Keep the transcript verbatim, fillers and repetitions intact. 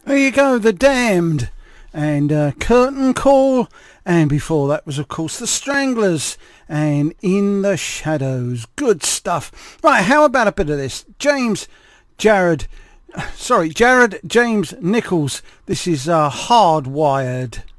There you go, The Damned and uh, Curtain Call, and before that was of course The Stranglers and In the Shadows. Good stuff. Right, how about a bit of this? James Jared, sorry, Jared James Nichols. This is uh, Hardwired.